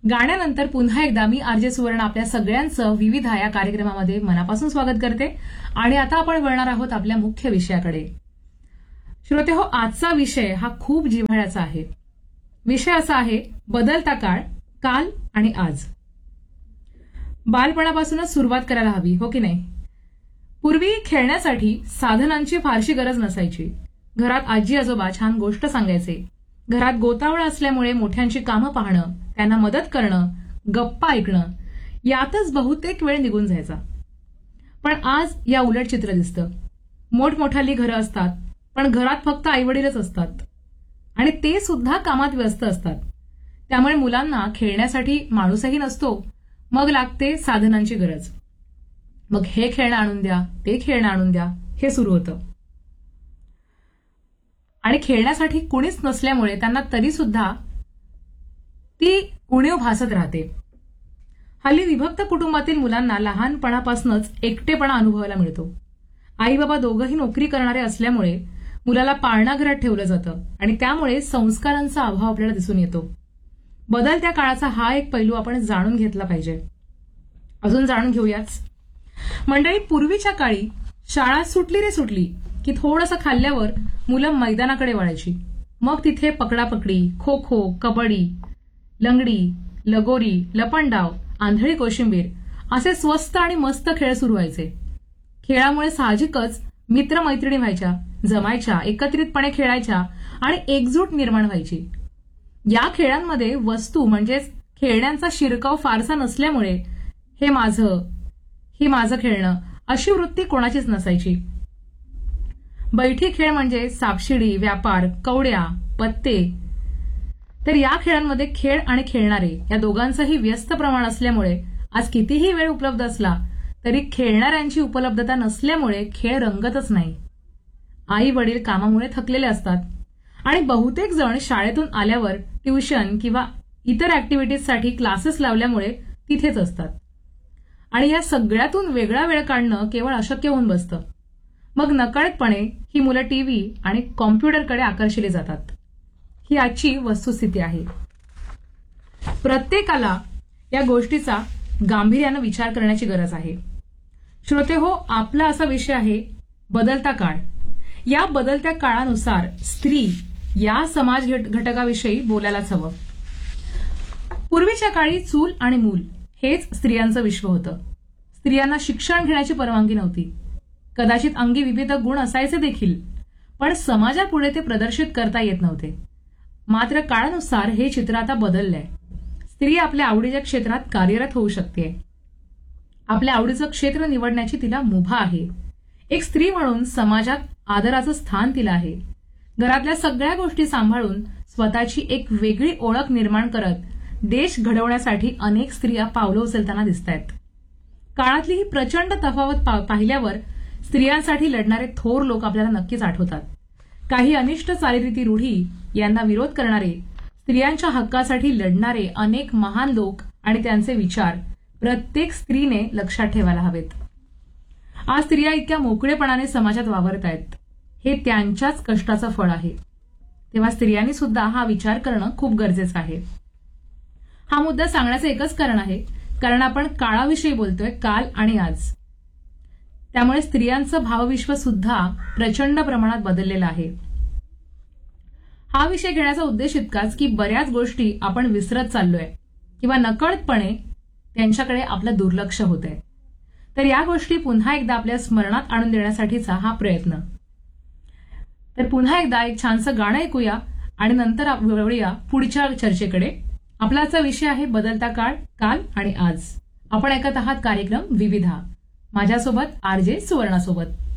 गाण्यानंतर पुन्हा एकदा मी आरजे सुवर्ण आपल्या सगळ्यांचं विविधा या कार्यक्रमामध्ये मनापासून स्वागत करते आणि आता आपण वळणार आहोत आपल्या मुख्य विषयाकडे. श्रोते हो, आजचा विषय हा खूप जिव्हाळ्याचा आहे. विषय असा आहे बदलता काळ, काल आणि आज. बालपणापासूनच सुरुवात करायला हवी, हो की नाही? पूर्वी खेळण्यासाठी साधनांची फारशी गरज नसायची. घरात आजी आजोबा छान गोष्ट सांगायचे. घरात गोतावळा असल्यामुळे मोठ्यांची कामं पाहणं, त्यांना मदत करणं, गप्पा ऐकणं यातच बहुतेक वेळ निघून जायचा. पण आज या उलट चित्र दिसतं. मोठमोठाली घरं असतात, पण घरात फक्त आईवडीलच असतात आणि ते सुद्धा कामात व्यस्त असतात. त्यामुळे मुलांना खेळण्यासाठी माणूसही नसतो. मग लागते साधनांची गरज. मग हे खेळणं आणून द्या, ते खेळणं आणून द्या, हे सुरू होतं. आणि खेळण्यासाठी कुणीच नसल्यामुळे त्यांना तरी सुद्धा ती उणीव भासत राहते. हल्ली विभक्त कुटुंबातील मुलांना लहानपणापासूनच एकटेपणा अनुभवायला मिळतो. आई बाबा दोघंही नोकरी करणारे असल्यामुळे मुलाला पाळणाघरात ठेवलं जातं आणि त्यामुळे संस्कारांचा अभाव आपल्याला दिसून येतो. बदलत्या काळाचा हा एक पैलू आपण जाणून घेतला पाहिजे. अजून जाणून घेऊयाच. मंडळी, पूर्वीच्या काळी शाळा सुटली रे सुटली की थोडंसं खाल्ल्यावर मुलं मैदानाकडे वळायची. मग तिथे पकडापकडी, खो खो, कबड्डी, लंगडी, लगोरी, लपंडाव, आंधळी कोशिंबीर असे स्वस्त आणि मस्त खेळ सुरू व्हायचे. खेळामुळे साहजिकच मित्रमैत्रिणी व्हायच्या, जमायच्या, एकत्रितपणे खेळायच्या आणि एकजूट निर्माण व्हायची. या खेळांमध्ये वस्तू म्हणजेच खेळण्यांचा शिरकाव फारसा नसल्यामुळे हे माझं खेळणं अशी वृत्ती कोणाचीच नसायची. बैठी खेळ म्हणजे सापशिडी, व्यापार, कवड्या, पत्ते. तर या खेळांमध्ये खेळ आणि खेळणारे या दोघांचंही व्यस्त प्रमाण असल्यामुळे आज कितीही वेळ उपलब्ध असला तरी खेळणाऱ्यांची उपलब्धता नसल्यामुळे खेळ रंगतच नाही. आई वडील कामामुळे थकलेले असतात आणि बहुतेक जण शाळेतून आल्यावर ट्युशन किंवा इतर ऍक्टिव्हिटीजसाठी क्लासेस लावल्यामुळे तिथेच असतात. आणि या सगळ्यातून वेगळा वेळ काढणं केवळ अशक्य होऊन बसतं. मग नकळतपणे ही मुलं टीव्ही आणि कॉम्प्युटरकडे आकर्षिली जातात. ही आजची वस्तुस्थिती आहे. प्रत्येकाला या गोष्टीचा गांभीर्यानं विचार करण्याची गरज आहे. श्रोते हो, आपला असा विषय आहे बदलता काळ. या बदलत्या काळानुसार स्त्री या समाज घटकाविषयी बोलायलाच हवं. पूर्वीच्या काळी चूल आणि मूल हेच स्त्रियांचं विश्व होतं. स्त्रियांना शिक्षण घेण्याची परवानगी नव्हती. कदाचित अंगी विविध गुण असायचे देखील, पण समाजापुढे ते प्रदर्शित करता येत नव्हते. मात्र काळानुसार हे चित्र आता बदललंय. स्त्री आपल्या आवडीच्या क्षेत्रात कार्यरत होऊ शकते. आपल्या आवडीचं क्षेत्र निवडण्याची तिला मुभा आहे. एक स्त्री म्हणून समाजात आदराचं स्थान तिला आहे. घरातल्या सगळ्या गोष्टी सांभाळून स्वतःची एक वेगळी ओळख निर्माण करत देश घडवण्यासाठी अनेक स्त्रिया पावलं उचलताना दिसतायत. काळातली ही प्रचंड तफावत पाहिल्यावर स्त्रियांसाठी लढणारे थोर लोक आपल्याला नक्कीच आठवतात. काही अनिष्ट चालीरीती रूढी यांना विरोध करणारे, स्त्रियांच्या हक्कासाठी लढणारे अनेक महान लोक आणि त्यांचे विचार प्रत्येक स्त्रीने लक्षात ठेवायला हवेत. आज स्त्रिया इतक्या मोकळेपणाने समाजात वावरत आहेत, हे त्यांच्याच कष्टाचं फळ आहे. तेव्हा स्त्रियांनी सुद्धा हा विचार करणं खूप गरजेचं आहे. हा मुद्दा सांगण्याचं एकच कारण आहे, कारण आपण काळाविषयी बोलतोय, काल आणि आज. त्यामुळे स्त्रियांचं भावविश्व सुद्धा प्रचंड प्रमाणात बदललेलं आहे. हा विषय घेण्याचा उद्देश इतकाच की बऱ्याच गोष्टी आपण विसरत चाललोय किंवा नकळतपणे त्यांच्याकडे आपलं दुर्लक्ष होतंय. तर या गोष्टी पुन्हा एकदा आपल्या स्मरणात आणून देण्यासाठीचा हा प्रयत्न. तर पुन्हा एकदा एक छानसं गाणं ऐकूया आणि नंतर वळूया पुढच्या चर्चेकडे. आपला आजचा विषय आहे बदलता काळ, काल आणि आज. आपण ऐकत आहात कार्यक्रम विविधा. माझ्यासोबत आरजे सुवर्णासोबत.